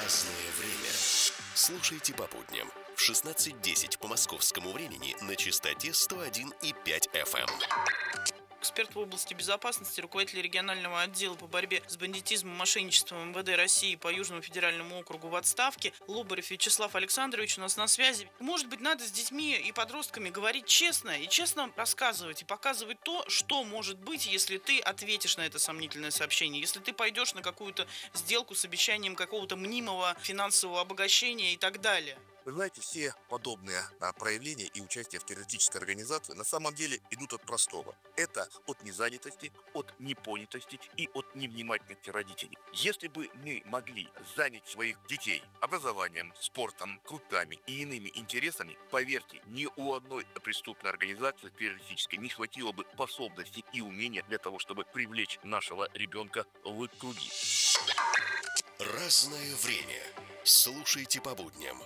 Разное время. Слушайте по будням в 16:10 по московскому времени на частоте 101,5 FM. Эксперт в области безопасности, руководитель регионального отдела по борьбе с бандитизмом и мошенничеством МВД России по Южному федеральному округу в отставке Лобарев Вячеслав Александрович у нас на связи. Может быть, надо с детьми и подростками говорить честно и честно рассказывать и показывать то, что может быть, если ты ответишь на это сомнительное сообщение, если ты пойдешь на какую-то сделку с обещанием какого-то мнимого финансового обогащения и так далее. Вы знаете, все подобные проявления и участие в террористической организации на самом деле идут от простого. Это от незанятости, от непонятости и от невнимательности родителей. Если бы мы могли занять своих детей образованием, спортом, клубами и иными интересами, поверьте, ни у одной преступной организации террористической не хватило бы способностей и умения для того, чтобы привлечь нашего ребенка в круги. Разное время. Слушайте по будням.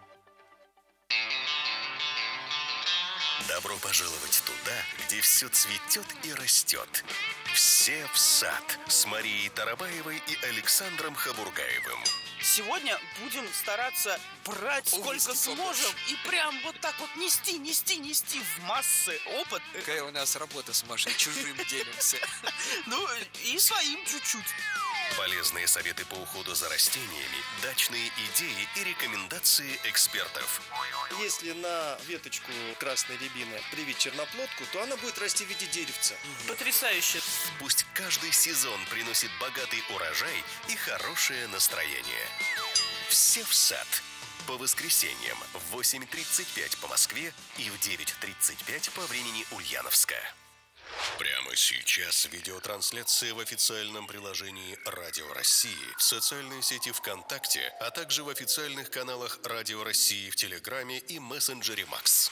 Добро пожаловать туда, где все цветет и растет. Все в сад с Марией Тарабаевой и Александром Хабургаевым. Сегодня будем стараться брать сколько сможем и прям вот так вот нести в массы опыт. Какая у нас работа с Машей, чужим делимся. Ну и своим чуть-чуть. Полезные советы по уходу за растениями, дачные идеи и рекомендации экспертов. Если на веточку красной рябины привить черноплодку, то она будет расти в виде деревца. Потрясающе. Пусть каждый сезон приносит богатый урожай и хорошее настроение. Все в сад. По воскресеньям в 8:35 по Москве и в 9:35 по времени Ульяновска. Прямо сейчас видеотрансляция в официальном приложении Радио России, в социальной сети ВКонтакте, а также в официальных каналах Радио России в Телеграме и мессенджере Макс.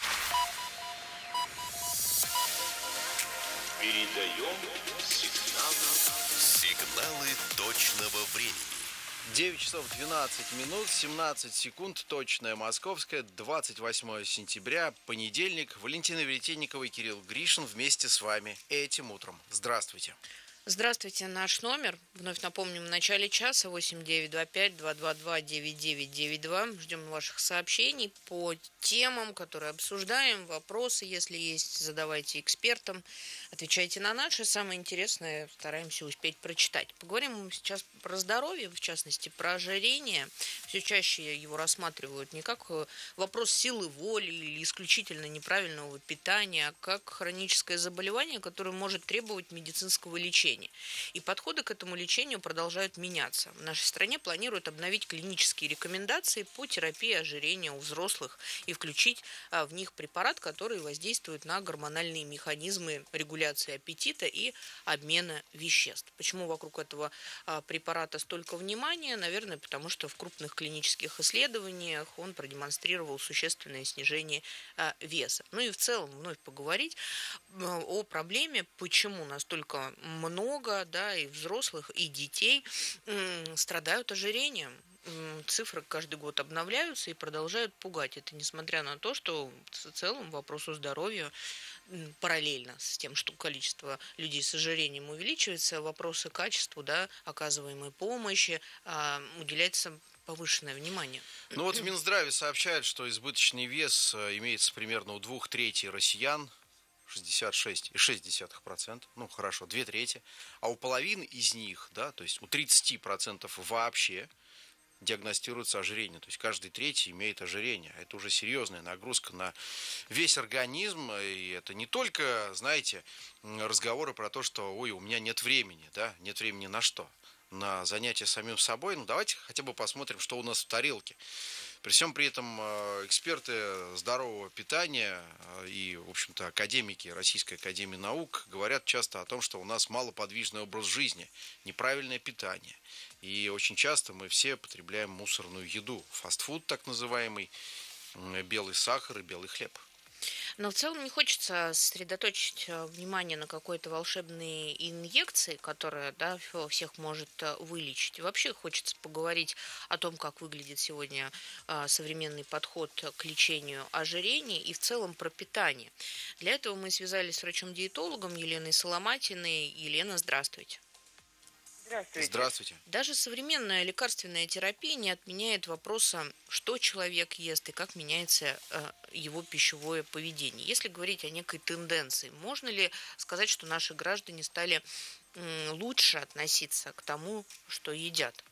Передаем Сигналы точного времени. 9 часов 12 минут, 17 секунд, точное московское, 28 сентября, понедельник. Валентина Веретенникова и Кирилл Гришин вместе с вами этим утром. Здравствуйте. Здравствуйте, наш номер, вновь напомним, в начале часа 8-925-222-9992. Ждем ваших сообщений по темам, которые обсуждаем, вопросы, если есть, задавайте экспертам, отвечайте на наши. Самое интересное стараемся успеть прочитать. Поговорим мы сейчас про здоровье, в частности, про ожирение. Все чаще его рассматривают не как вопрос силы воли или исключительно неправильного питания, а как хроническое заболевание, которое может требовать медицинского лечения. И подходы к этому лечению продолжают меняться. В нашей стране планируют обновить клинические рекомендации по терапии ожирения у взрослых и включить в них препарат, который воздействует на гормональные механизмы регуляции аппетита и обмена веществ. Почему вокруг этого препарата столько внимания? Наверное, потому что в крупных клинических исследованиях он продемонстрировал существенное снижение веса. Ну и в целом вновь поговорить о проблеме, почему настолько много, да, и взрослых, и детей страдают ожирением. Цифры каждый год обновляются и продолжают пугать. Это несмотря на то, что в целом вопросу здоровья параллельно с тем, что количество людей с ожирением увеличивается, вопросы качества, да, оказываемой помощи уделяется повышенное внимание. Ну вот в Минздраве сообщают, что избыточный вес имеется примерно у 2/3 россиян, 66,6%, ну хорошо, 2/3, а у половины из них, да, то есть у 30% вообще диагностируется ожирение, то есть каждый третий имеет ожирение. Это уже серьезная нагрузка на весь организм, и это не только, знаете, разговоры про то, что, ой, у меня нет времени, да, нет времени на что? На занятия самим собой. Ну давайте хотя бы посмотрим, что у нас в тарелке. При всем при этом эксперты здорового питания и, в общем-то, академики Российской академии наук говорят часто о том, что у нас малоподвижный образ жизни, неправильное питание. И очень часто мы все потребляем мусорную еду, фастфуд так называемый, белый сахар и белый хлеб. Но в целом не хочется сосредоточить внимание на какой-то волшебной инъекции, которая, да, всех может вылечить. И вообще хочется поговорить о том, как выглядит сегодня современный подход к лечению ожирения и в целом про питание. Для этого мы связались с врачом-диетологом Еленой Соломатиной. Елена, здравствуйте. Здравствуйте. Здравствуйте. Даже современная лекарственная терапия не отменяет вопроса, что человек ест и как меняется его пищевое поведение. Если говорить о некой тенденции, можно ли сказать, что наши граждане стали лучше относиться к тому, что едят?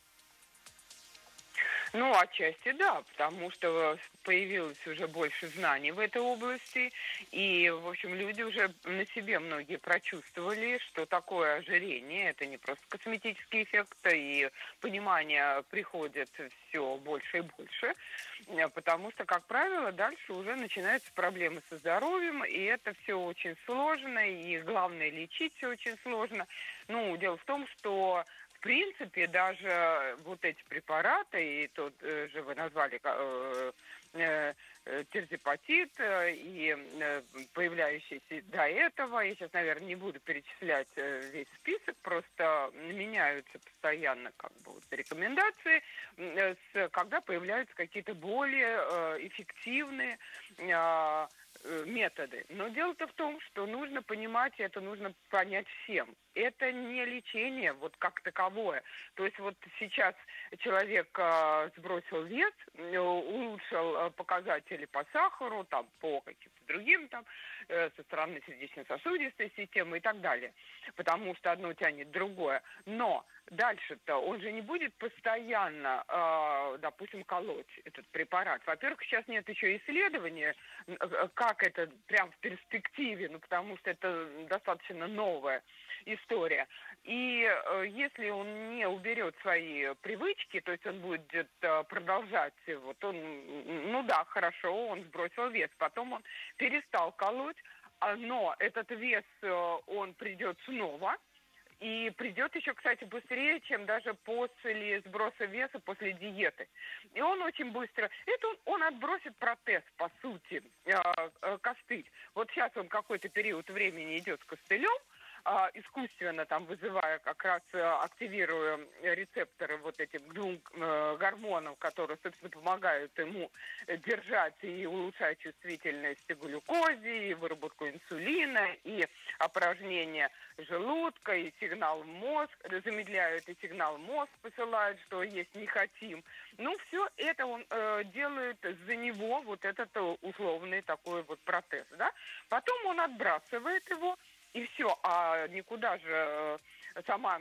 Ну, отчасти да, потому что появилось уже больше знаний в этой области, и, в общем, люди уже на себе многие прочувствовали, что такое ожирение, это не просто косметический эффект, и понимание приходит все больше и больше, потому что, как правило, дальше уже начинаются проблемы со здоровьем, и это все очень сложно, и главное, лечить все очень сложно. Ну, дело в том, что в принципе, даже вот эти препараты, и тут же вы назвали терзипатид, и появляющиеся до этого, я сейчас, наверное, не буду перечислять весь список, просто меняются постоянно как бы вот рекомендации, когда появляются какие-то более эффективные методы. Но дело-то в том, что нужно понимать, и это нужно понять всем. Это не лечение вот как таковое. То есть вот сейчас человек сбросил вес, улучшил показатели по сахару, там, по каким-то другим, там, со стороны сердечно-сосудистой системы и так далее. Потому что одно тянет другое. Но дальше-то он же не будет постоянно, допустим, колоть этот препарат. Во-первых, сейчас нет еще исследования, как это прям в перспективе, ну, потому что это достаточно новая история. И если он не уберет свои привычки, то есть он будет продолжать, вот он, ну да, хорошо, он сбросил вес, потом он перестал колоть, но этот вес, он придет снова, и придет еще, кстати, быстрее, чем даже после сброса веса, после диеты. И он очень быстро... Это он отбросит протез, по сути, костыль. Вот сейчас он какой-то период времени идет с костылем, искусственно там вызывая, как раз активируя рецепторы вот этим двум гормонов, которые, собственно, помогают ему держать и улучшать чувствительность к глюкозе, и выработку инсулина, и опорожнение желудка, и сигнал в мозг, замедляют, и сигнал в мозг посылают, что есть не хотим. Ну, все это он делает за него, вот этот условный такой вот протез, да. Потом он отбрасывает его, и все, а никуда же сам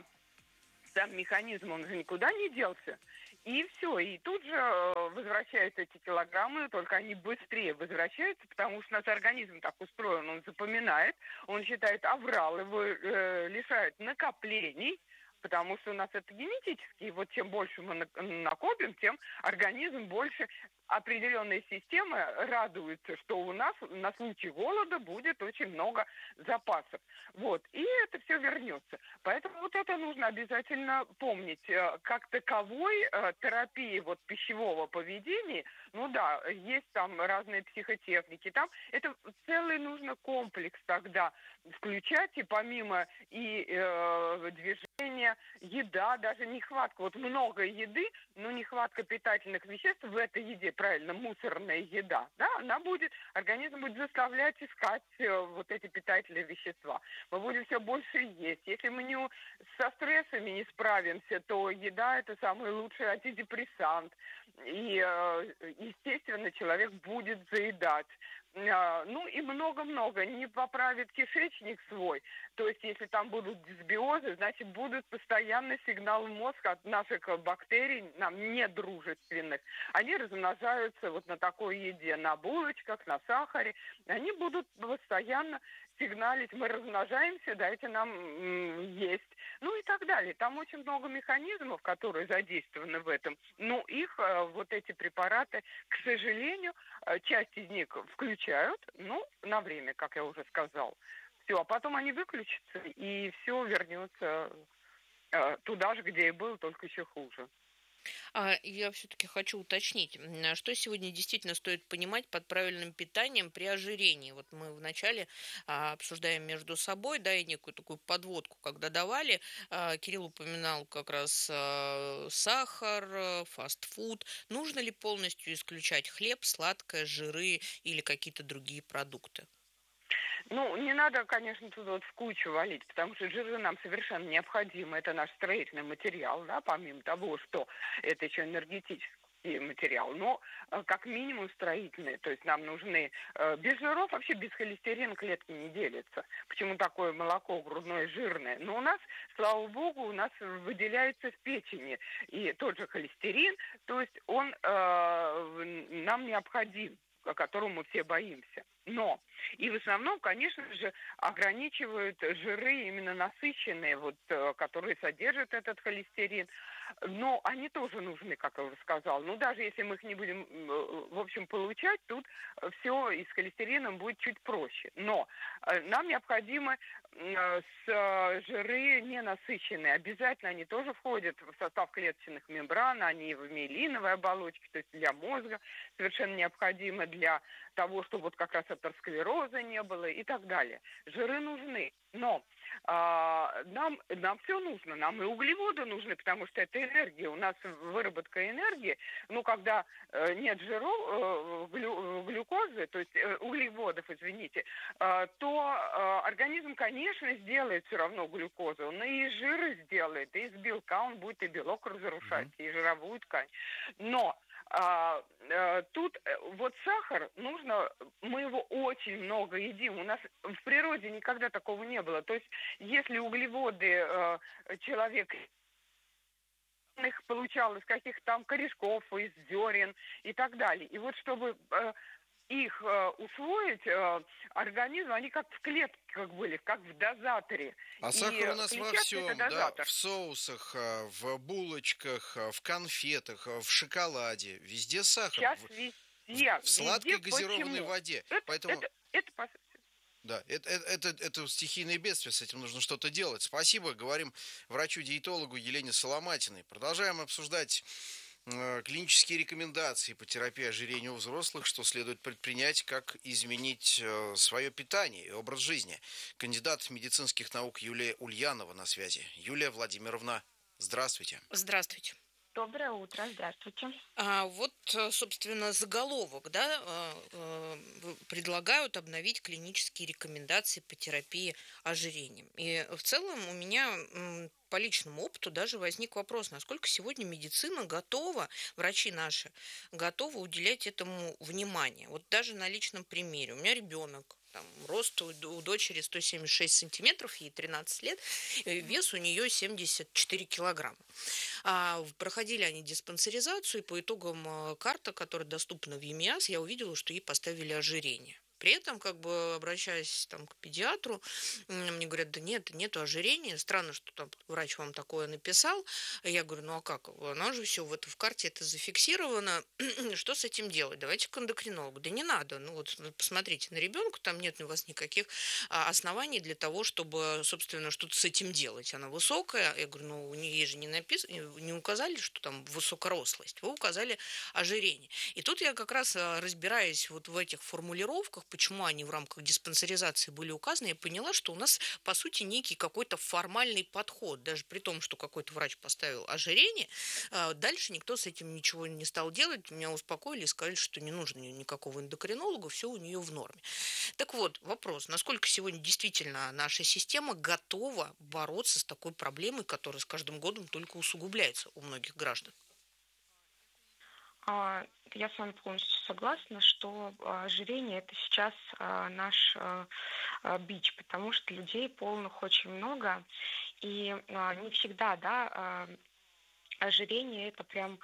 механизм, он же никуда не делся. И все, и тут же возвращаются эти килограммы, только они быстрее возвращаются, потому что наш организм так устроен, он запоминает, он считает аврал, его лишает накоплений, потому что у нас это генетически, и вот чем больше мы накопим, тем организм больше, определенная система радуется, что у нас на случай голода будет очень много запасов. Вот, и это все вернется. Поэтому вот это нужно обязательно помнить. Как таковой терапии вот пищевого поведения, ну да, есть там разные психотехники, там это целый нужно комплекс тогда включать, и помимо и движения, еда, даже нехватка, вот много еды, но нехватка питательных веществ в этой еде, правильно, мусорная еда, да, она будет, организм будет заставлять искать вот эти питательные вещества. Мы будем все больше есть. Если мы со стрессами не справимся, то еда – это самый лучший антидепрессант. И, естественно, человек будет заедать. Ну и много-много. Не поправит кишечник свой. То есть, если там будут дисбиозы, значит, будут постоянный сигнал в мозг от наших бактерий, нам недружественных. Они размножаются вот на такой еде, на булочках, на сахаре. Они будут постоянно сигналить, мы размножаемся, дайте нам есть. Ну и так далее. Там очень много механизмов, которые задействованы в этом. Но их, вот эти препараты, к сожалению, часть из них включают, ну, на время, как я уже сказал. Все, а потом они выключатся, и все вернется туда же, где и было, только еще хуже. Я все-таки хочу уточнить, что сегодня действительно стоит понимать под правильным питанием при ожирении. Вот мы вначале обсуждаем между собой, да, и некую такую подводку, когда давали. Кирилл упоминал как раз сахар, фастфуд. Нужно ли полностью исключать хлеб, сладкое, жиры или какие-то другие продукты? Ну, не надо, конечно, тут вот в кучу валить, потому что жиры нам совершенно необходимы. Это наш строительный материал, да, помимо того, что это еще энергетический материал, но как минимум строительный. То есть нам нужны без жиров, вообще без холестерина клетки не делятся. Почему такое молоко грудное жирное? Но у нас, слава богу, у нас выделяется в печени и тот же холестерин, то есть он нам необходим, о котором мы все боимся. Но и в основном, конечно же, ограничивают жиры именно насыщенные, вот, которые содержат этот холестерин. Но они тоже нужны, как я уже сказала. Ну, даже если мы их не будем, в общем, получать, тут все и с холестерином будет чуть проще. Но нам необходимо жиры ненасыщенные. Обязательно они тоже входят в состав клеточных мембран, они в миелиновой оболочке, то есть для мозга совершенно необходимо для того, чтобы вот как раз атеросклероза не было и так далее. Жиры нужны, но нам все нужно, нам и углеводы нужны, потому что это энергия. У нас выработка энергии, ну, когда нет жиров, глюкозы, то есть углеводов, извините, то организм, конечно, сделает все равно глюкозу. Он и из жира сделает, и из белка он будет и белок разрушать, и жировую ткань. Но тут вот сахар нужно, мы его очень много едим. У нас в природе никогда такого не было. То есть если углеводы человек их получал из каких-то там корешков, из зерен и так далее. И вот чтобы их усвоить, организм, они как в клетках были, как в дозаторе. А И сахар у нас во клетчатка – всем, это да, дозатор. в соусах, в булочках, в конфетах, в шоколаде, везде сахар, Сейчас везде, в сладкой везде. газированной Почему? воде. Поэтому, Это по да, это стихийное бедствие, с этим нужно что-то делать. Спасибо, говорим врачу-диетологу Елене Соломатиной. Продолжаем обсуждать клинические рекомендации по терапии ожирения у взрослых, что следует предпринять, как изменить свое питание и образ жизни. Кандидат медицинских наук Юлия Ульянова на связи. Юлия Владимировна, здравствуйте. Здравствуйте. Доброе утро, здравствуйте. Вот, собственно, заголовок, да, предлагают обновить клинические рекомендации по терапии ожирением. И в целом у меня по личному опыту даже возник вопрос, насколько сегодня медицина готова, врачи наши, готовы уделять этому внимание. Вот даже на личном примере. У меня ребенок. Там, рост у дочери 176 сантиметров, ей 13 лет, вес у нее 74 килограмма. Проходили они диспансеризацию, и по итогам карты, которая доступна в ЕМИАС, я увидела, что ей поставили ожирение. При этом, как бы, обращаясь там, к педиатру, мне говорят, да нет, нету ожирения. Странно, что там врач вам такое написал. Я говорю, ну а как? Оно же все в карте это зафиксировано. Что с этим делать? Давайте к эндокринологу. Да не надо. Ну вот посмотрите на ребенка, там нет у вас никаких оснований для того, чтобы, собственно, что-то с этим делать. Она высокая. Я говорю, ну ей же не написано, не указали, что там высокорослость. Вы указали ожирение. И тут я как раз, разбираясь вот в этих формулировках, почему они в рамках диспансеризации были указаны, я поняла, что у нас, по сути, некий какой-то формальный подход. Даже при том, что какой-то врач поставил ожирение, дальше никто с этим ничего не стал делать. Меня успокоили и сказали, что не нужно никакого эндокринолога, все у нее в норме. Так вот, вопрос, насколько сегодня действительно наша система готова бороться с такой проблемой, которая с каждым годом только усугубляется у многих граждан? Я с вами полностью согласна, что ожирение – это сейчас наш бич, потому что людей полных очень много, и не всегда, да, ожирение – это прям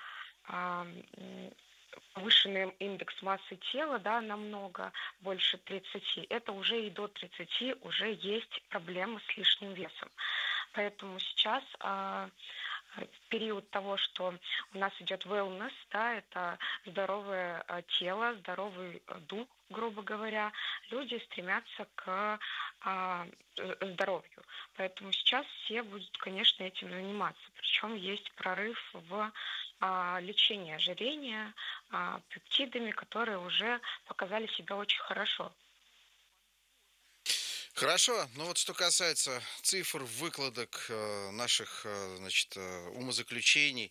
повышенный индекс массы тела, да, намного больше 30. Это уже и до 30 уже есть проблемы с лишним весом. Поэтому сейчас в период того, что у нас идет wellness, да, это здоровое тело, здоровый дух, грубо говоря, люди стремятся к здоровью. Поэтому сейчас все будут, конечно, этим заниматься. Причем есть прорыв в лечении ожирения пептидами, которые уже показали себя очень хорошо. Хорошо, ну вот что касается цифр, выкладок наших, значит, умозаключений,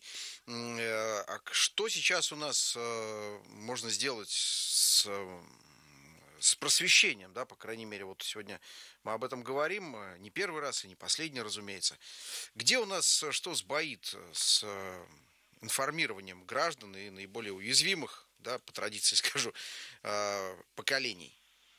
что сейчас у нас можно сделать с с просвещением, да, по крайней мере, вот сегодня мы об этом говорим, не первый раз и не последний, разумеется. Где у нас что сбоит с информированием граждан и наиболее уязвимых, да, по традиции скажу, поколений?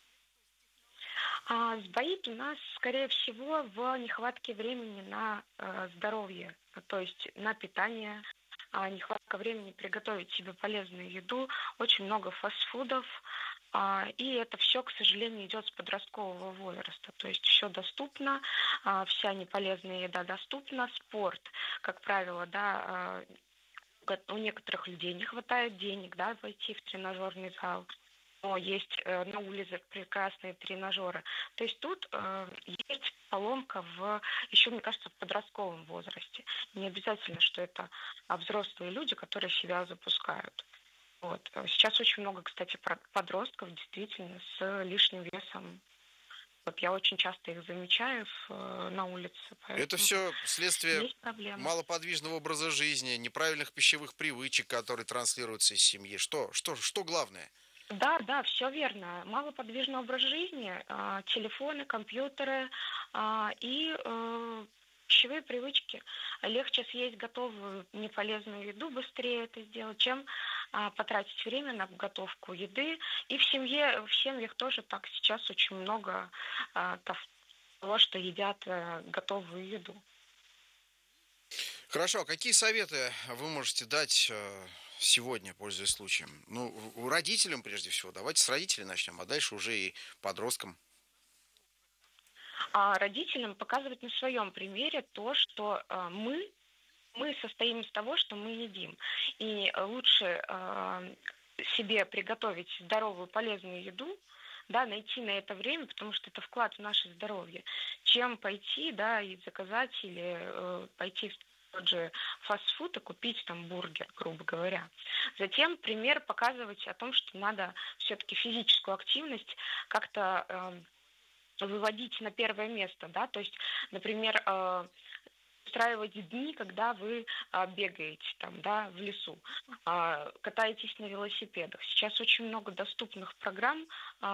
Сбоит у нас, скорее всего, в нехватке времени на здоровье, то есть на питание, нехватка времени приготовить себе полезную еду, очень много фастфудов, и это все, к сожалению, идет с подросткового возраста. То есть все доступно, вся неполезная еда доступна, спорт, как правило, да, у некоторых людей не хватает денег, да, войти в тренажерный зал. Но есть на улице прекрасные тренажеры. То есть тут есть поломка еще, мне кажется, в подростковом возрасте. Не обязательно, что это взрослые люди, которые себя запускают. Вот. Сейчас очень много, кстати, подростков действительно с лишним весом. Вот я очень часто их замечаю на улице. Это все следствие малоподвижного образа жизни, неправильных пищевых привычек, которые транслируются из семьи. Что главное? Да, все верно. Малоподвижный образ жизни, телефоны, компьютеры и пищевые привычки. Легче съесть готовую неполезную еду, быстрее это сделать, чем потратить время на готовку еды. И в семьях тоже так сейчас очень много того, что едят готовую еду. Хорошо, а какие советы вы можете дать сегодня, пользуясь случаем? Родителям прежде всего. Давайте с родителей начнем, а дальше уже и подросткам. Родителям показывать на своем примере то, что мы состоим из того, что мы едим. И лучше себе приготовить здоровую, полезную еду, да, найти на это время, потому что это вклад в наше здоровье, чем пойти, да, и заказать или пойти в тот же фастфуд и купить там бургер, грубо говоря. Затем пример показывать о том, что надо все-таки физическую активность как-то выводить на первое место, да, то есть, например, устраивать дни, когда вы бегаете там, да, в лесу, катаетесь на велосипедах. Сейчас очень много доступных программ,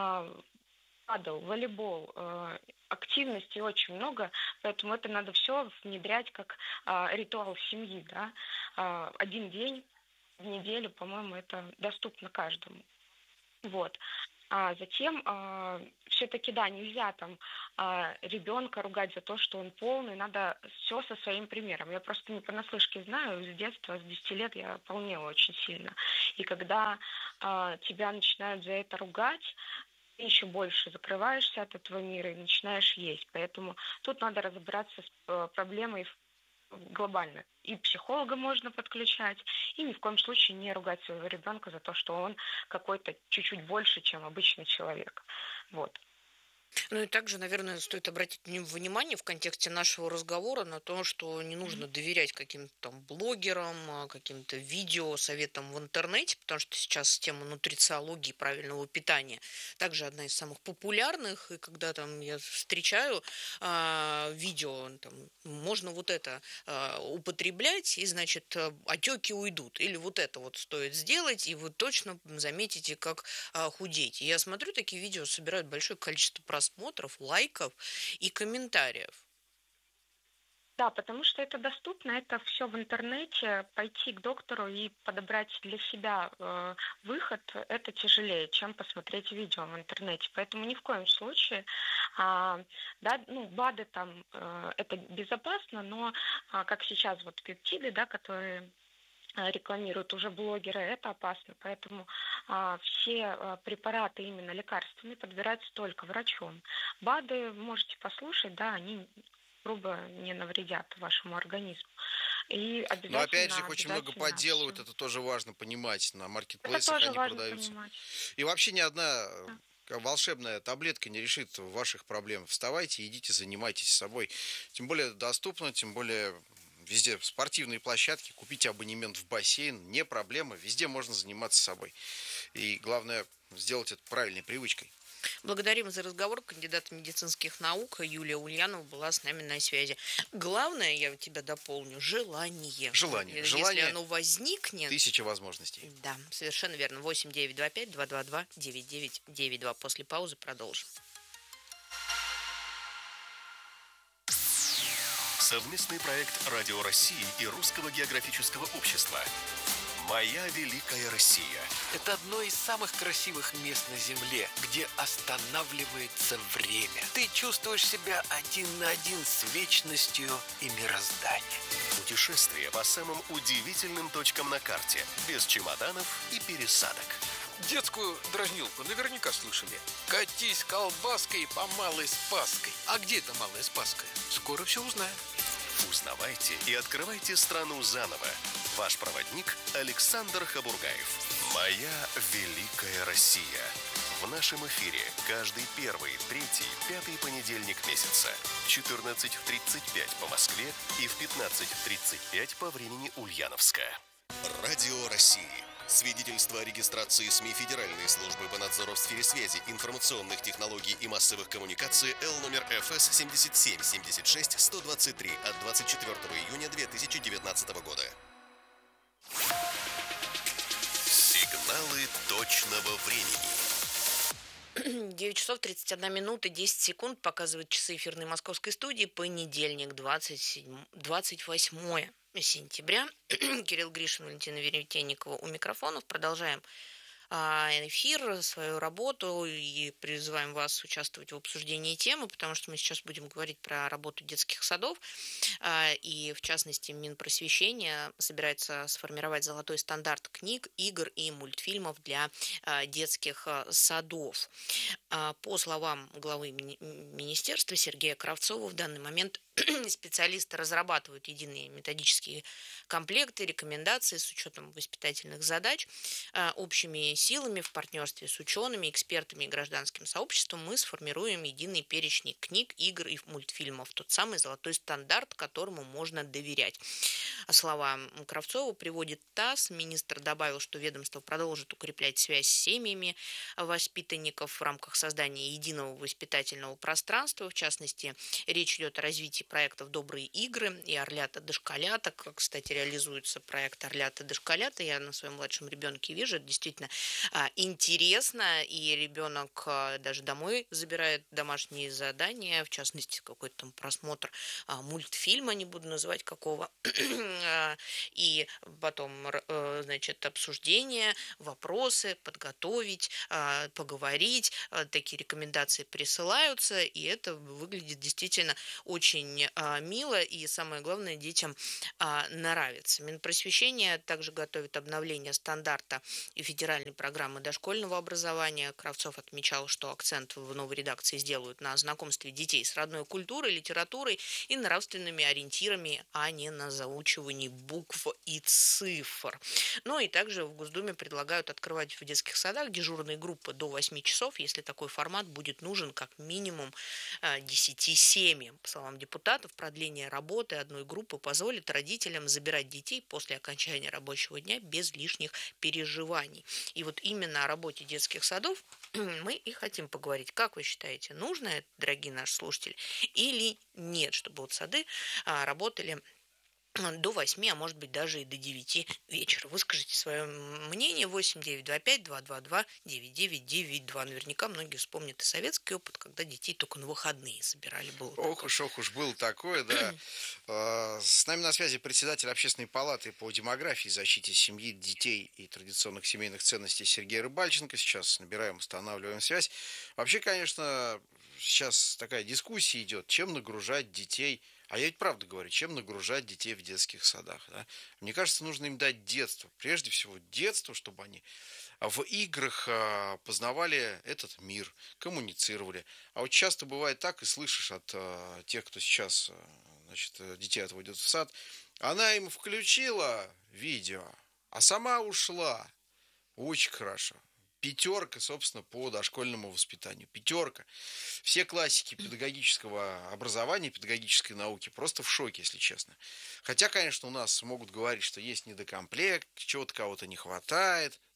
падл, волейбол, активностей очень много, поэтому это надо все внедрять как ритуал семьи, да. Один день в неделю, по-моему, это доступно каждому. Вот. Затем все-таки, да, нельзя там ребенка ругать за то, что он полный, надо все со своим примером. Я просто не понаслышке знаю, с детства, с 10 лет я полнела очень сильно. И когда тебя начинают за это ругать, ты еще больше закрываешься от этого мира и начинаешь есть. Поэтому тут надо разобраться с проблемой глобально. И психолога можно подключать, и ни в коем случае не ругать своего ребенка за то, что он какой-то чуть-чуть больше, чем обычный человек. Вот. Ну и также, наверное, стоит обратить внимание в контексте нашего разговора на то, что не нужно доверять каким-то там блогерам, каким-то видео, советам в интернете, потому что сейчас тема нутрициологии, правильного питания также одна из самых популярных, и когда там я встречаю видео, там, можно вот это употреблять, и, значит, отеки уйдут, или вот это вот стоит сделать, и вы точно заметите, как худеть. И я смотрю, такие видео собирают большое количество просмотров, лайков и комментариев. Да, потому что это доступно, это все в интернете. Пойти к доктору и подобрать для себя выход, это тяжелее, чем посмотреть видео в интернете. Поэтому ни в коем случае, да, ну, БАДы там, это безопасно, но как сейчас вот пептиды, да, которые рекламируют уже блогеры, это опасно. Поэтому все препараты именно лекарственные подбираются только врачом. БАДы можете послушать, да, они грубо не навредят вашему организму. И обязательно, но опять же их очень много подделывают, это тоже важно понимать. На маркетплейсах они продаются. Понимать. И вообще ни одна волшебная таблетка не решит ваших проблем. Вставайте, идите, занимайтесь собой. Тем более доступно, тем более везде спортивные площадки, купите абонемент в бассейн, не проблема, везде можно заниматься собой. И главное, сделать это правильной привычкой. Благодарим за разговор. Кандидат медицинских наук Юлия Ульянова была с нами на связи. Главное, я тебя дополню, желание. Если оно возникнет... 1000 возможностей. Да, совершенно верно. 8-925-222-9992. После паузы продолжим. Совместный проект «Радио России» и Русского географического общества. «Моя великая Россия». Это одно из самых красивых мест на Земле, где останавливается время. Ты чувствуешь себя один на один с вечностью и мирозданием. Путешествие по самым удивительным точкам на карте, без чемоданов и пересадок. Детскую дразнилку наверняка слышали. Катись колбаской по Малой Спасской. А где эта Малая Спасская? Скоро все узнаем. Узнавайте и открывайте страну заново. Ваш проводник Александр Хабургаев. «Моя великая Россия». В нашем эфире каждый первый, третий, пятый понедельник месяца в 14:35 по Москве и в 15:35 по времени Ульяновска. Радио России. Свидетельство о регистрации СМИ Федеральной службы по надзору в сфере связи, информационных технологий и массовых коммуникаций Л номер ФС 77-76-123 от 24 июня 2019 года. Сигналы точного времени. 9 часов 31 минута 10 секунд показывают часы эфирной московской студии. Понедельник, 28 сентября. Кирилл Гришин, Валентина Веретенникова у микрофонов. Продолжаем эфир, свою работу и призываем вас участвовать в обсуждении темы, потому что мы сейчас будем говорить про работу детских садов, и в частности Минпросвещение собирается сформировать золотой стандарт книг, игр и мультфильмов для детских садов. По словам главы министерства Сергея Кравцова, в данный момент специалисты разрабатывают единые методические комплекты, рекомендации с учетом воспитательных задач. Общими силами в партнерстве с учеными, экспертами и гражданским сообществом мы сформируем единый перечень книг, игр и мультфильмов. Тот самый золотой стандарт, которому можно доверять. Слова Кравцова приводит ТАСС. Министр добавил, что ведомство продолжит укреплять связь с семьями воспитанников в рамках создания единого воспитательного пространства. В частности, речь идет о развитии проектов «Добрые игры» и «Орлята-дошколята». Как, кстати, реализуется проект «Орлята-дошколята». Я на своем младшем ребенке вижу, это действительно интересно, и ребенок даже домой забирает домашние задания, в частности, какой-то там просмотр мультфильма, не буду называть какого, и потом, значит, обсуждение, вопросы, подготовить, поговорить, такие рекомендации присылаются, и это выглядит действительно очень мило, и самое главное, детям нравится. Минпросвещение также готовит обновление стандарта и федеральной программы дошкольного образования. Кравцов отмечал, что акцент в новой редакции сделают на знакомстве детей с родной культурой, литературой и нравственными ориентирами, а не на заучивании букв и цифр. Ну и также в Госдуме предлагают открывать в детских садах дежурные группы до 8 часов, если такой формат будет нужен как минимум 10 семьям. По словам депутатов, продление работы одной группы позволит родителям забирать детей после окончания рабочего дня без лишних переживаний. И вот именно о работе детских садов мы и хотим поговорить. Как вы считаете, нужно это, дорогие наши слушатели, или нет, чтобы вот сады работали до 8, а может быть даже и до 9 вечера. Выскажите свое мнение. 8-925-222-9992. Наверняка многие вспомнят и советский опыт, когда детей только на выходные собирали. Ох уж было такое, да. С нами на связи председатель Общественной палаты по демографии, защите семьи, детей и традиционных семейных ценностей Сергей Рыбальченко. Сейчас набираем, устанавливаем связь. Вообще, конечно, сейчас такая дискуссия идет, чем нагружать детей. А я ведь правда говорю, чем нагружать детей в детских садах. Да? Мне кажется, нужно им дать детство. Прежде всего, детство, чтобы они в играх познавали этот мир, коммуницировали. А вот часто бывает так, и слышишь от тех, кто сейчас, значит, детей отводит в сад, она им включила видео, а сама ушла. Очень хорошо. 5, собственно, по дошкольному воспитанию. 5. Все классики педагогического образования, педагогической науки просто в шоке, если честно. Хотя, конечно, у нас могут говорить, что есть недокомплект, чего-то кого-то не хватает.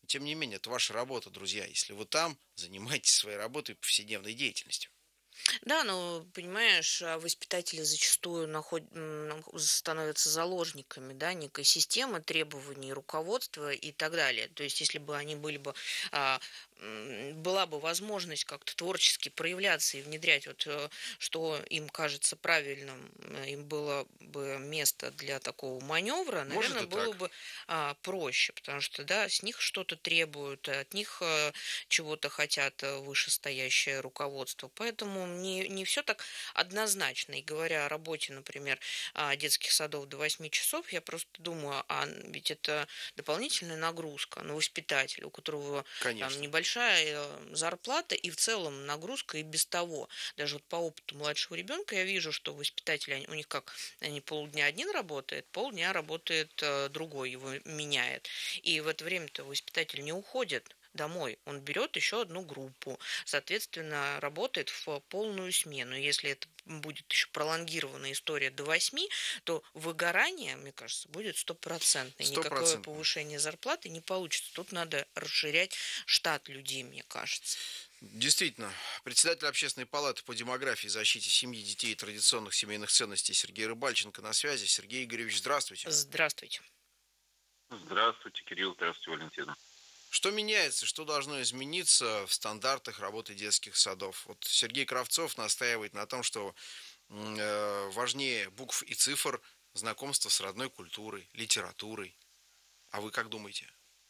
Тем не менее, это ваша работа, друзья. Если вы там, занимайтесь своей работой, повседневной деятельностью. Да, но понимаешь, воспитатели зачастую становятся заложниками, да, некой системы требований, руководства и так далее. То есть, если бы они были бы, была бы возможность как-то творчески проявляться и внедрять что им кажется правильным, им было бы место для такого маневра, Может наверное, и было так. бы проще, потому что, да, с них что-то требуют, от них чего-то хотят вышестоящее руководство. Поэтому не все так однозначно. И говоря о работе, например, детских садов до 8 часов, я просто думаю, ведь это дополнительная нагрузка на воспитателя, у которого там Конечно. небольшая зарплата и в целом нагрузка и без того. Даже вот по опыту младшего ребенка я вижу, что воспитатели, у них как, они полдня один работает, полдня работает другой, его меняет. И в это время-то воспитатель не уходит домой. Он берет еще одну группу, соответственно, работает в полную смену. Если это будет еще пролонгированная история до 8, то выгорание, мне кажется, будет стопроцентное. Никакое 100%. повышение зарплаты не получится. Тут надо расширять штат людей, мне кажется. Действительно, председатель Общественной палаты по демографии и защите семьи, детей и традиционных семейных ценностей Сергей Рыбальченко на связи. Сергей Игоревич, здравствуйте. Здравствуйте. Здравствуйте, Кирилл, здравствуйте, Валентина. Что меняется, что должно измениться в стандартах работы детских садов? Вот Сергей Кравцов настаивает на том, что важнее букв и цифр знакомство с родной культурой, литературой. А вы как думаете?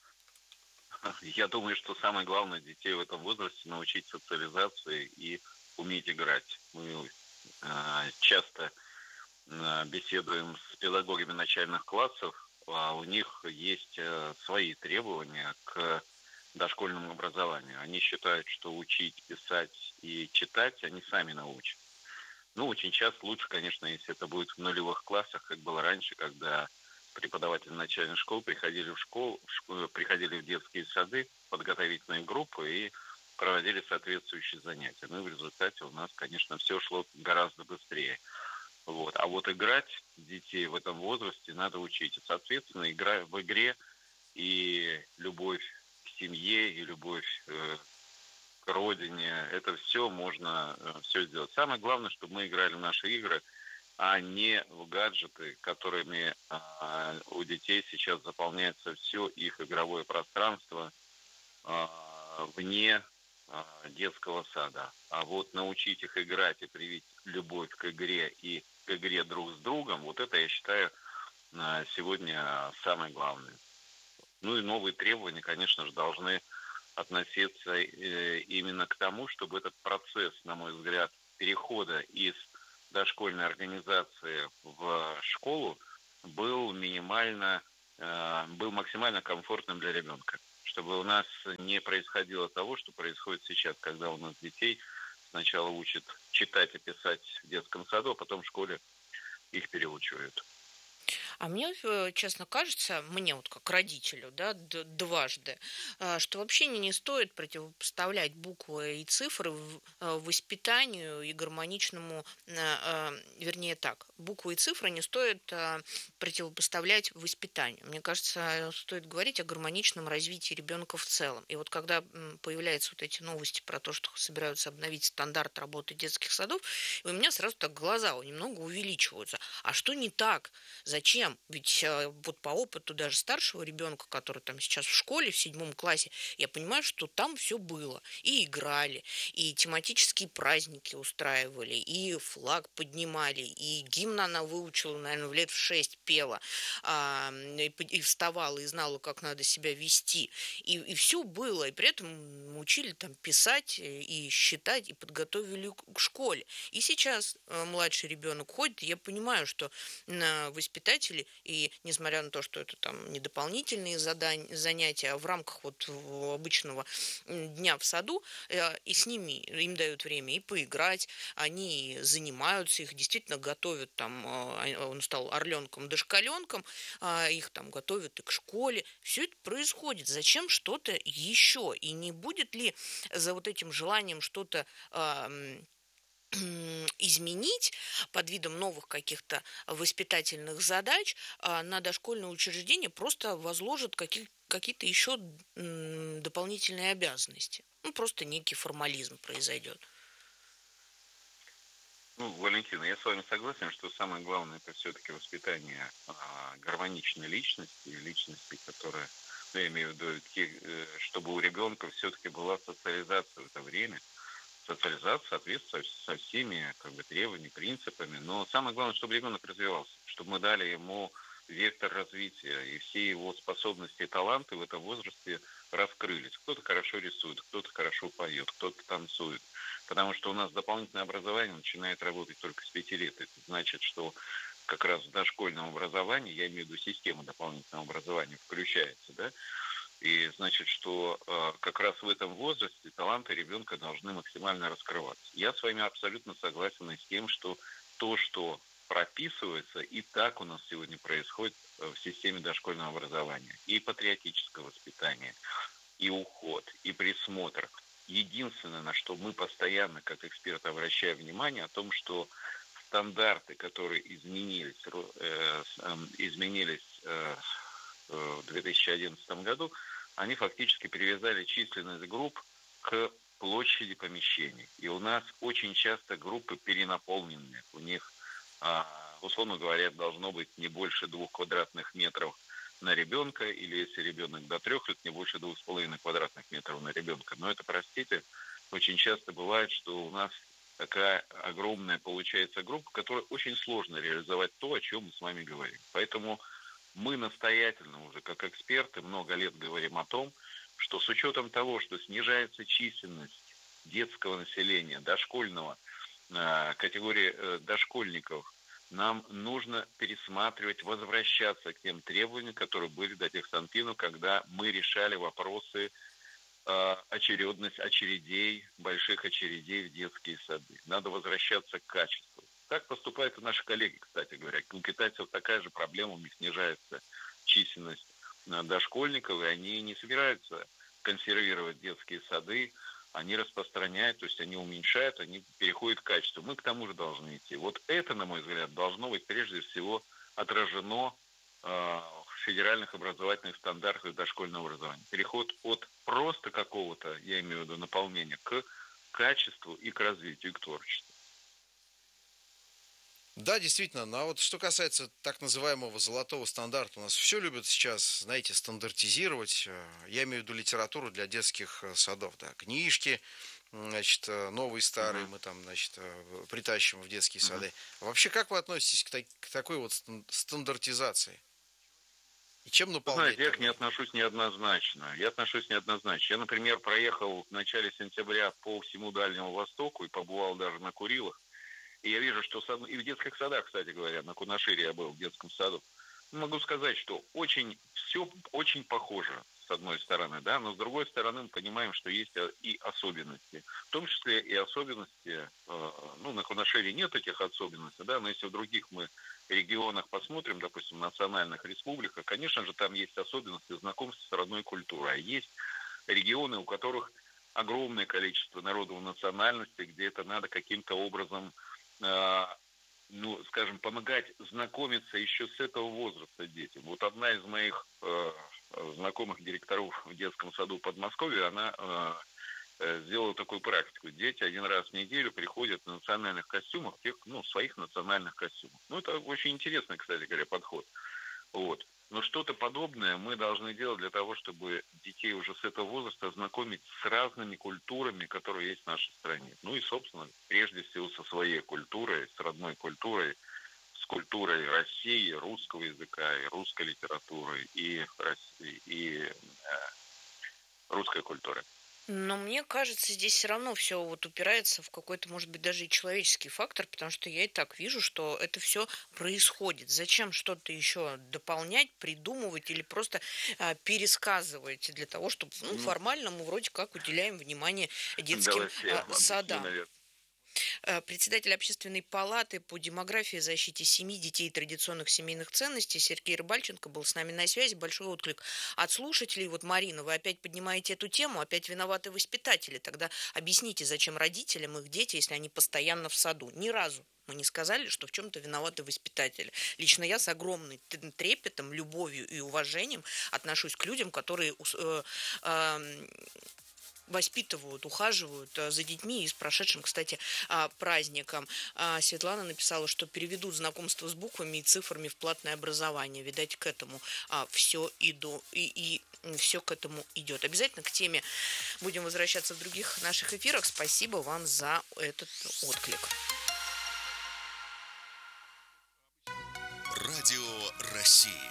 Я думаю, что самое главное детей в этом возрасте научить социализации и уметь играть. Мы часто беседуем с педагогами начальных классов, а у них есть свои требования к дошкольному образованию. Они считают, что учить, писать и читать они сами научат. Ну, очень часто лучше, конечно, если это будет в нулевых классах, как было раньше, когда преподаватели начальной школы приходили приходили в детские сады, подготовительные группы и проводили соответствующие занятия. Ну и в результате у нас, конечно, все шло гораздо быстрее. Вот. А вот играть детей в этом возрасте надо учить. И, соответственно, игра в игре и любовь к семье, и любовь к родине, это все можно все сделать. Самое главное, чтобы мы играли в наши игры, а не в гаджеты, которыми у детей сейчас заполняется все их игровое пространство вне детского сада. А вот научить их играть и привить любовь к игре и к игре друг с другом, вот это, я считаю, сегодня самое главное. Ну и новые требования, конечно же, должны относиться именно к тому, чтобы этот процесс, на мой взгляд, перехода из дошкольной организации в школу был максимально комфортным для ребенка. Чтобы у нас не происходило того, что происходит сейчас, когда у нас детей сначала учат читать и писать в детском саду, а потом в школе их переучивают. А мне, честно кажется, мне вот как родителю, да, дважды, что вообще не стоит противопоставлять буквы и цифры воспитанию и гармоничному, вернее так, буквы и цифры не стоит противопоставлять воспитанию. Мне кажется, стоит говорить о гармоничном развитии ребенка в целом. И вот когда появляются вот эти новости про то, что собираются обновить стандарт работы детских садов, у меня сразу так глаза немного увеличиваются. А что не так? Зачем? Ведь вот по опыту даже старшего ребенка, который там сейчас в школе, в 7 классе, я понимаю, что там все было. И играли, и тематические праздники устраивали, и флаг поднимали, и гимн она выучила, наверное, в лет в 6 пела, и вставала, и знала, как надо себя вести. И все было. И при этом учили там писать и считать, и подготовили к школе. И сейчас младший ребенок ходит, и я понимаю, что воспитатели, и несмотря на то, что это там не дополнительные занятия, а в рамках вот обычного дня в саду, и с ними им дают время и поиграть, они занимаются, их действительно готовят там, он стал орленком-дошкаленком, их там готовят и к школе. Все это происходит. Зачем что-то еще? И не будет ли за вот этим желанием что-то изменить под видом новых каких-то воспитательных задач, на дошкольное учреждение просто возложат какие-то еще дополнительные обязанности. Ну, просто некий формализм произойдет. Ну, Валентина, я с вами согласен, что самое главное это все-таки воспитание гармоничной личности, которая, ну, я имею в виду, чтобы у ребенка все-таки была социализация в это время, социализация, соответственно, со всеми требованиями, принципами, но самое главное, чтобы ребенок развивался, чтобы мы дали ему вектор развития, и все его способности и таланты в этом возрасте раскрылись. Кто-то хорошо рисует, кто-то хорошо поет, кто-то танцует. Потому что у нас дополнительное образование начинает работать только с 5 лет. Это значит, что как раз в дошкольном образовании, я имею в виду систему дополнительного образования, включается, да, и значит, что как раз в этом возрасте таланты ребенка должны максимально раскрываться. Я с вами абсолютно согласен с тем, что то, что прописывается, и так у нас сегодня происходит в системе дошкольного образования. И патриотическое воспитание, и уход, и присмотр. Единственное, на что мы постоянно, как эксперты, обращаем внимание, о том, что стандарты, которые изменились в 2011 году, они фактически привязали численность групп к площади помещений. И у нас очень часто группы перенаполненные. У них, условно говоря, должно быть не больше 2 квадратных метров на ребенка, или если ребенок до 3 лет, не больше 2,5 квадратных метров на ребенка. Но это, простите, очень часто бывает, что у нас такая огромная получается группа, которая очень сложно реализовать то, о чем мы с вами говорим. Поэтому мы настоятельно уже, как эксперты, много лет говорим о том, что с учетом того, что снижается численность детского населения, дошкольного, категории дошкольников, нам нужно пересматривать, возвращаться к тем требованиям, которые были до тех санпинов, когда мы решали вопросы очередность очередей, больших очередей в детские сады. Надо возвращаться к качеству. Так поступают и наши коллеги, кстати говоря. У китайцев такая же проблема, у них снижается численность дошкольников, и они не собираются консервировать детские сады, они распространяют, то есть они уменьшают, они переходят к качеству. Мы к тому же должны идти. Вот это, на мой взгляд, должно быть прежде всего отражено в федеральных образовательных стандартах дошкольного образования. Переход от просто какого-то, я имею в виду, наполнения, к качеству и к развитию, и к творчеству. Да, действительно, но вот что касается так называемого золотого стандарта, у нас все любят сейчас, знаете, стандартизировать. Я имею в виду литературу для детских садов, да, книжки, значит, новые, старые мы там, значит, притащим в детские сады. А вообще, как вы относитесь к такой вот стандартизации? И чем наполнять? Знаете, я не отношусь неоднозначно. Я, например, проехал в начале сентября по всему Дальнему Востоку и побывал даже на Курилах. И я вижу, что и в детских садах, кстати говоря, на Кунашире я был в детском саду. Могу сказать, что все очень похоже, с одной стороны, да, но с другой стороны мы понимаем, что есть и особенности. В том числе и особенности, на Кунашире нет этих особенностей, да, но если в других мы регионах посмотрим, допустим, в национальных республиках, конечно же, там есть особенности знакомства с родной культурой. А есть регионы, у которых огромное количество народов национальности, где это надо каким-то образом помогать знакомиться еще с этого возраста детям. Вот одна из моих знакомых директоров в детском саду Подмосковья, она сделала такую практику. Дети один раз в неделю приходят в национальных костюмах, своих национальных костюмах. Это очень интересный, кстати говоря, подход. Вот. Но что-то подобное мы должны делать для того, чтобы детей уже с этого возраста знакомить с разными культурами, которые есть в нашей стране. И, собственно, прежде всего со своей культурой, с родной культурой, с культурой России, русского языка, и русской литературы, и русской культуры. Но мне кажется, здесь все равно все вот упирается в какой-то, может быть, даже и человеческий фактор, потому что я и так вижу, что это все происходит. Зачем что-то еще дополнять, придумывать или просто пересказывать для того, чтобы формально мы вроде как уделяем внимание детским садам. Председатель Общественной палаты по демографии и защите семьи, детей и традиционных семейных ценностей Сергей Рыбальченко был с нами на связи. Большой отклик от слушателей. Вот, Марина, вы опять поднимаете эту тему, опять виноваты воспитатели. Тогда объясните, зачем родителям их дети, если они постоянно в саду? Ни разу мы не сказали, что в чем-то виноваты воспитатели. Лично я с огромным трепетом, любовью и уважением отношусь к людям, которые воспитывают, ухаживают за детьми и с прошедшим, кстати, праздником. Светлана написала, что переведут знакомство с буквами и цифрами в платное образование. Видать, к этому все все к этому идет. Обязательно к теме будем возвращаться в других наших эфирах. Спасибо вам за этот отклик. Радио России.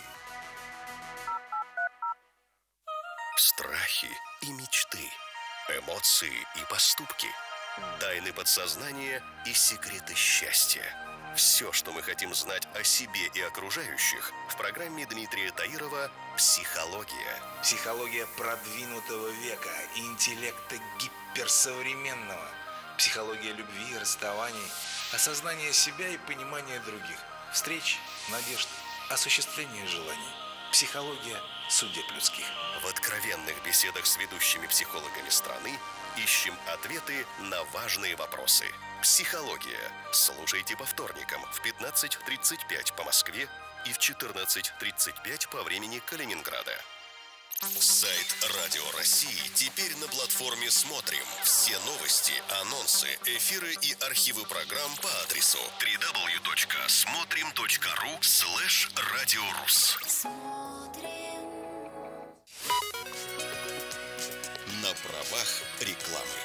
Страхи и мечты. Эмоции и поступки, тайны подсознания и секреты счастья. Все, что мы хотим знать о себе и окружающих, в программе Дмитрия Таирова «Психология». Психология продвинутого века и интеллекта гиперсовременного. Психология любви и расставаний, осознания себя и понимания других. Встреч, надежд, осуществления желаний. Психология судеб людских. В откровенных беседах с ведущими психологами страны ищем ответы на важные вопросы. Психология. Слушайте по вторникам в 15:35 по Москве и в 14:35 по времени Калининграда. Сайт Радио России теперь на платформе «Смотрим». Все новости, анонсы, эфиры и архивы программ по адресу www.смотрим.ру/радиорус. На правах рекламы.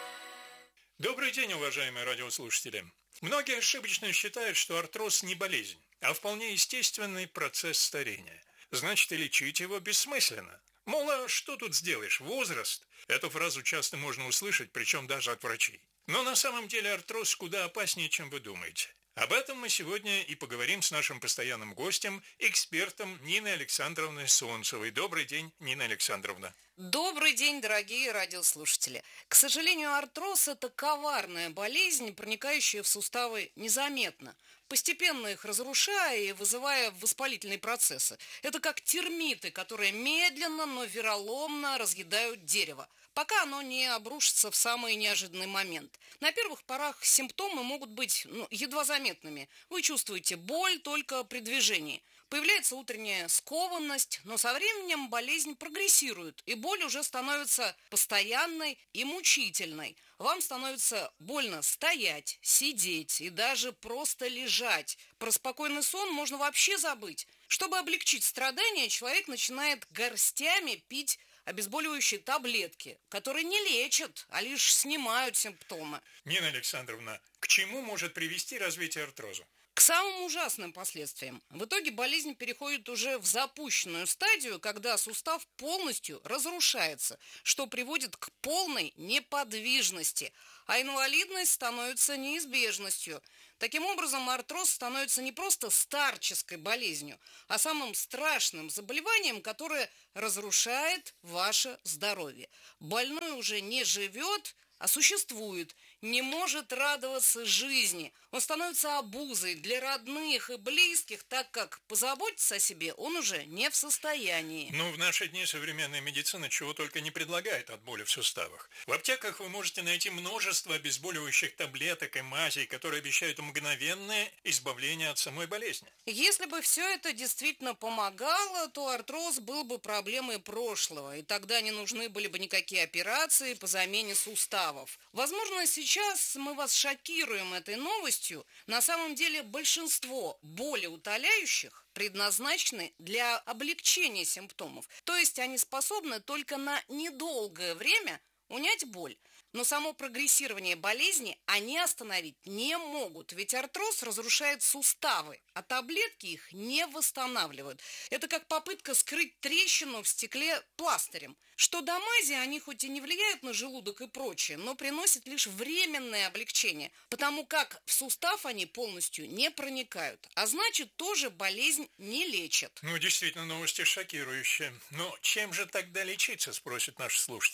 Добрый день, уважаемые радиослушатели. Многие ошибочно считают, что артроз не болезнь, а вполне естественный процесс старения. Значит, и лечить его бессмысленно. Мол, а что тут сделаешь? Возраст. Эту фразу часто можно услышать, причем даже от врачей. Но на самом деле артроз куда опаснее, чем вы думаете. Об этом мы сегодня и поговорим с нашим постоянным гостем, экспертом Ниной Александровной Солнцевой. Добрый день, Нина Александровна. Добрый день, дорогие радиослушатели. К сожалению, артроз – это коварная болезнь, проникающая в суставы незаметно, постепенно их разрушая и вызывая воспалительные процессы. Это как термиты, которые медленно, но вероломно разъедают дерево, пока оно не обрушится в самый неожиданный момент. На первых порах симптомы могут быть едва заметными. Вы чувствуете боль только при движении. Появляется утренняя скованность, но со временем болезнь прогрессирует, и боль уже становится постоянной и мучительной. Вам становится больно стоять, сидеть и даже просто лежать. Про спокойный сон можно вообще забыть. Чтобы облегчить страдания, человек начинает горстями пить обезболивающие таблетки, которые не лечат, а лишь снимают симптомы. Нина Александровна, к чему может привести развитие артроза? К самым ужасным последствиям. В итоге болезнь переходит уже в запущенную стадию, когда сустав полностью разрушается, что приводит к полной неподвижности, а инвалидность становится неизбежностью. Таким образом, артроз становится не просто старческой болезнью, а самым страшным заболеванием, которое разрушает ваше здоровье. Больной уже не живет, а существует, не может радоваться жизни. Он становится обузой для родных и близких, так как позаботиться о себе он уже не в состоянии. В наши дни современная медицина чего только не предлагает от боли в суставах. В аптеках вы можете найти множество обезболивающих таблеток и мазей, которые обещают мгновенное избавление от самой болезни. Если бы все это действительно помогало, то артроз был бы проблемой прошлого, и тогда не нужны были бы никакие операции по замене суставов. Возможно, сейчас мы вас шокируем этой новостью. На самом деле большинство болеутоляющих предназначены для облегчения симптомов. То есть они способны только на недолгое время унять боль. Но само прогрессирование болезни они остановить не могут, ведь артроз разрушает суставы, а таблетки их не восстанавливают. Это как попытка скрыть трещину в стекле пластырем. Что до мази, они хоть и не влияют на желудок и прочее, но приносят лишь временное облегчение, потому как в сустав они полностью не проникают, а значит тоже болезнь не лечат. Действительно, новости шокирующие. Но чем же тогда лечиться, спросят наши слушатели?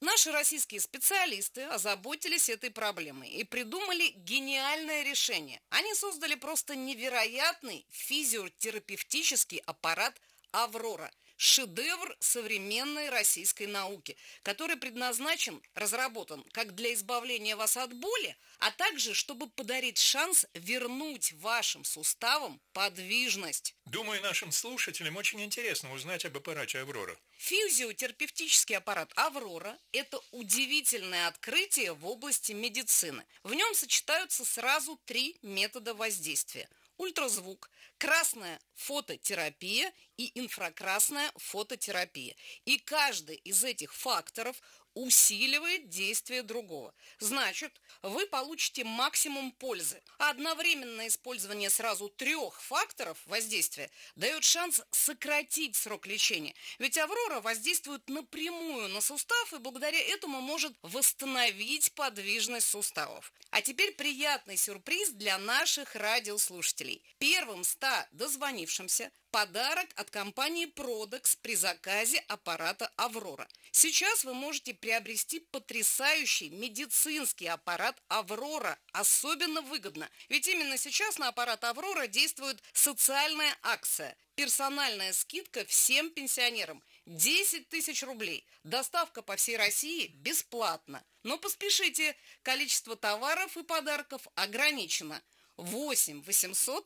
Наши российские специалисты озаботились этой проблемой и придумали гениальное решение. Они создали просто невероятный физиотерапевтический аппарат «Аврора». Шедевр современной российской науки, который предназначен, разработан как для избавления вас от боли, а также чтобы подарить шанс вернуть вашим суставам подвижность. Думаю, нашим слушателям очень интересно узнать об аппарате «Аврора». Физиотерапевтический аппарат «Аврора» – это удивительное открытие в области медицины. В нем сочетаются сразу 3 метода воздействия – ультразвук, красная фототерапия и инфракрасная фототерапия. И каждый из этих факторов усиливает действие другого. Значит, вы получите максимум пользы. А одновременное использование сразу 3 факторов воздействия дает шанс сократить срок лечения. Ведь «Аврора» воздействует напрямую на сустав и благодаря этому может восстановить подвижность суставов. А теперь приятный сюрприз для наших радиослушателей. Первым 100 дозвонившимся подарок от компании Продекс при заказе аппарата «Аврора». Сейчас вы можете приобрести потрясающий медицинский аппарат «Аврора». Особенно выгодно, ведь именно сейчас на аппарат «Аврора» действует социальная акция. Персональная скидка всем пенсионерам. 10 тысяч рублей. Доставка по всей России бесплатна. Но поспешите, количество товаров и подарков ограничено. 8 800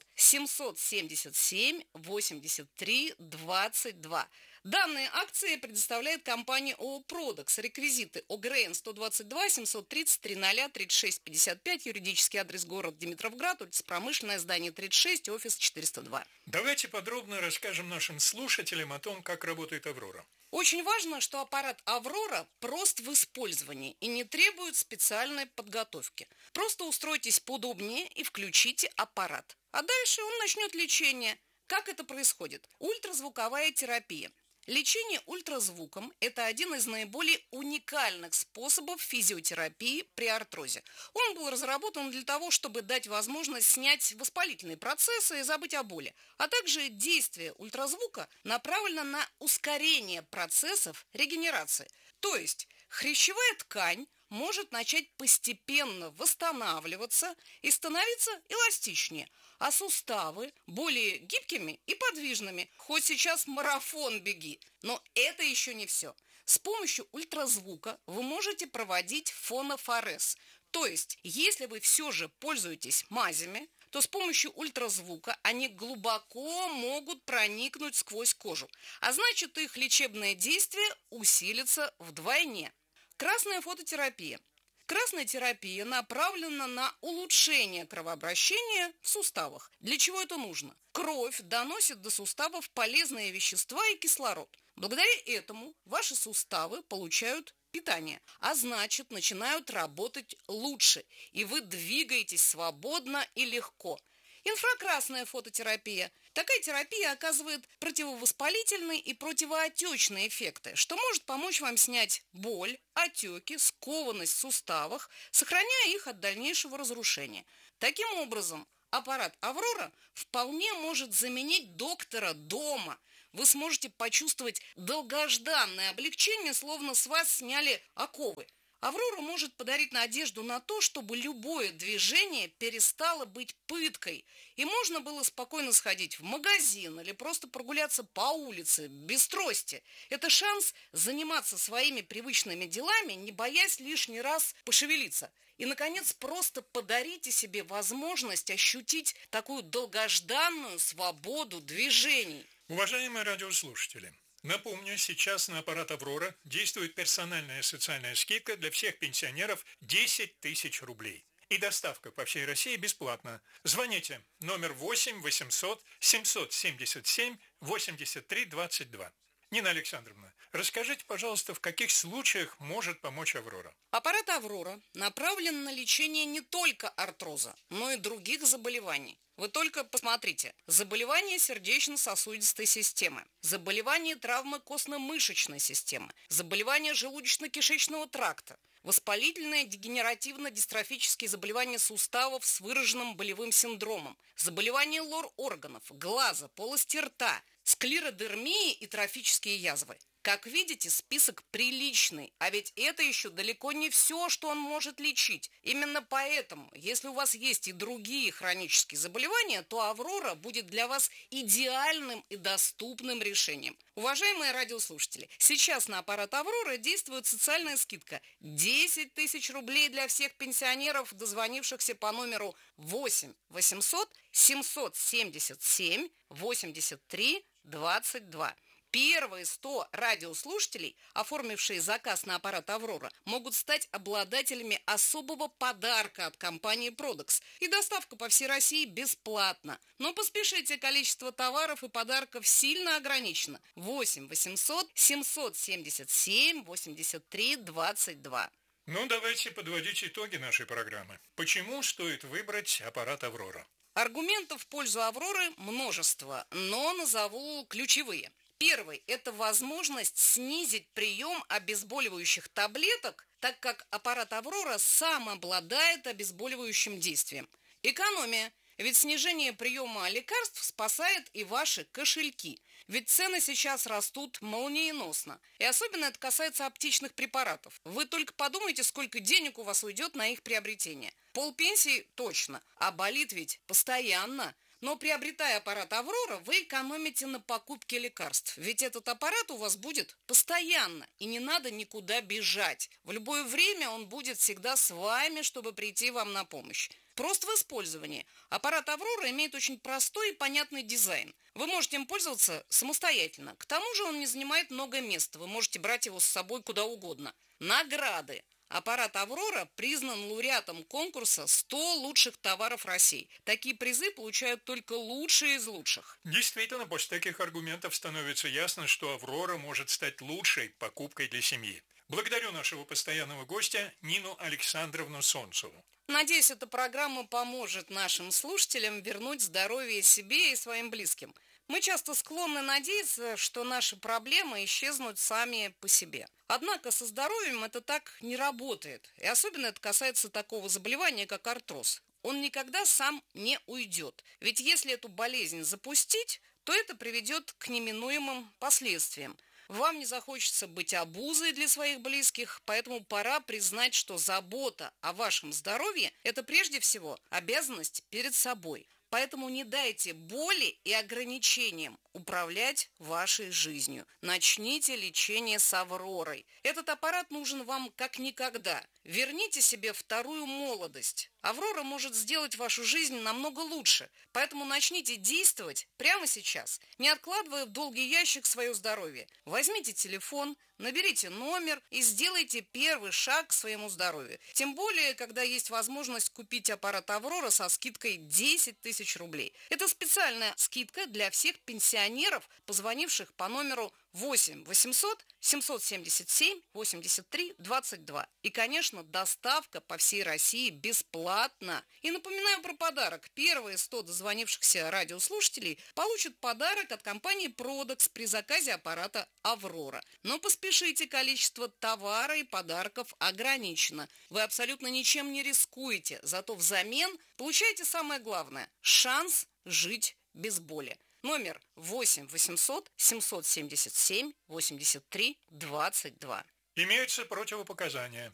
777 83 22. Данные акции предоставляет компания ООО «Продекс». Реквизиты: ОГРН 122 730 300 36 55, юридический адрес: город Димитровград, улица Промышленная, здание 36, офис 402. Давайте подробно расскажем нашим слушателям о том, как работает «Аврора». Очень важно, что аппарат «Аврора» прост в использовании и не требует специальной подготовки. Просто устройтесь поудобнее и включите аппарат. А дальше он начнет лечение. Как это происходит? Ультразвуковая терапия. Лечение ультразвуком – это один из наиболее уникальных способов физиотерапии при артрозе. Он был разработан для того, чтобы дать возможность снять воспалительные процессы и забыть о боли. А также действие ультразвука направлено на ускорение процессов регенерации. То есть хрящевая ткань может начать постепенно восстанавливаться и становиться эластичнее, а суставы более гибкими и подвижными. Хоть сейчас марафон беги, но это еще не все. С помощью ультразвука вы можете проводить фонофорез. То есть, если вы все же пользуетесь мазями, то с помощью ультразвука они глубоко могут проникнуть сквозь кожу, а значит, их лечебное действие усилится вдвойне. Красная фототерапия. Красная терапия направлена на улучшение кровообращения в суставах. Для чего это нужно? Кровь доносит до суставов полезные вещества и кислород. Благодаря этому ваши суставы получают питание, а значит, начинают работать лучше, и вы двигаетесь свободно и легко. Инфракрасная фототерапия. Такая терапия оказывает противовоспалительные и противоотечные эффекты, что может помочь вам снять боль, отеки, скованность в суставах, сохраняя их от дальнейшего разрушения. Таким образом, аппарат «Аврора» вполне может заменить доктора дома. Вы сможете почувствовать долгожданное облегчение, словно с вас сняли оковы. «Аврора» может подарить надежду на то, чтобы любое движение перестало быть пыткой, и можно было спокойно сходить в магазин или просто прогуляться по улице без трости. Это шанс заниматься своими привычными делами, не боясь лишний раз пошевелиться. И, наконец, просто подарите себе возможность ощутить такую долгожданную свободу движений. Уважаемые радиослушатели, напомню, сейчас на аппарат «Аврора» действует персональная социальная скидка для всех пенсионеров 10 тысяч рублей. И доставка по всей России бесплатна. Звоните номер 8 800 777 83 22. Нина Александровна, расскажите, пожалуйста, в каких случаях может помочь «Аврора»? Аппарат «Аврора» направлен на лечение не только артроза, но и других заболеваний. Вы только посмотрите. Заболевания сердечно-сосудистой системы, заболевания травмы костно-мышечной системы, заболевания желудочно-кишечного тракта, воспалительные дегенеративно-дистрофические заболевания суставов с выраженным болевым синдромом, заболевания лор-органов, глаза, полости рта, склеродермии и трофические язвы. Как видите, список приличный, а ведь это еще далеко не все, что он может лечить. Именно поэтому, если у вас есть и другие хронические заболевания, то «Аврора» будет для вас идеальным и доступным решением. Уважаемые радиослушатели, сейчас на аппарат «Аврора» действует социальная скидка 10 тысяч рублей для всех пенсионеров, дозвонившихся по номеру 8 800 777 83 22. Первые 100 радиослушателей, оформившие заказ на аппарат «Аврора», могут стать обладателями особого подарка от компании «Продекс». И доставка по всей России бесплатна. Но поспешите, количество товаров и подарков сильно ограничено. 8 800 777 83 22. Ну, давайте подводить итоги нашей программы. Почему стоит выбрать аппарат «Аврора»? Аргументов в пользу «Авроры» множество, но назову ключевые. Первый – это возможность снизить прием обезболивающих таблеток, так как аппарат «Аврора» сам обладает обезболивающим действием. Экономия. Ведь снижение приема лекарств спасает и ваши кошельки. Ведь цены сейчас растут молниеносно. И особенно это касается аптечных препаратов. Вы только подумайте, сколько денег у вас уйдет на их приобретение. Полпенсии точно, а болит ведь постоянно. Но приобретая аппарат «Аврора», вы экономите на покупке лекарств. Ведь этот аппарат у вас будет постоянно, и не надо никуда бежать. В любое время он будет всегда с вами, чтобы прийти вам на помощь. Просто в использовании. Аппарат «Аврора» имеет очень простой и понятный дизайн. Вы можете им пользоваться самостоятельно. К тому же он не занимает много места. Вы можете брать его с собой куда угодно. Награды. Аппарат «Аврора» признан лауреатом конкурса 100 лучших товаров России. Такие призы получают только лучшие из лучших. Действительно, после таких аргументов становится ясно, что «Аврора» может стать лучшей покупкой для семьи. Благодарю нашего постоянного гостя Нину Александровну Солнцеву. Надеюсь, эта программа поможет нашим слушателям вернуть здоровье себе и своим близким. Мы часто склонны надеяться, что наши проблемы исчезнут сами по себе. Однако со здоровьем это так не работает. И особенно это касается такого заболевания, как артроз. Он никогда сам не уйдет. Ведь если эту болезнь запустить, то это приведет к неминуемым последствиям. Вам не захочется быть обузой для своих близких, поэтому пора признать, что забота о вашем здоровье – это прежде всего обязанность перед собой. Поэтому не дайте боли и ограничениям управлять вашей жизнью. Начните лечение с «Авророй». Этот аппарат нужен вам как никогда. Верните себе вторую молодость. «Аврора» может сделать вашу жизнь намного лучше. Поэтому начните действовать прямо сейчас, не откладывая в долгий ящик свое здоровье. Возьмите телефон, наберите номер и сделайте первый шаг к своему здоровью. Тем более, когда есть возможность купить аппарат «Аврора» со скидкой 10 тысяч рублей. Это специальная скидка для всех пенсионеров, позвонивших по номеру 8 800 777 83 22. И, конечно, доставка по всей России бесплатна. И напоминаю про подарок. Первые 100 дозвонившихся радиослушателей получат подарок от компании «Продекс» при заказе аппарата «Аврора». Но поспешите, количество товара и подарков ограничено. Вы абсолютно ничем не рискуете, зато взамен получаете самое главное – шанс жить без боли. Номер 8 800 777 83 22. Имеются противопоказания.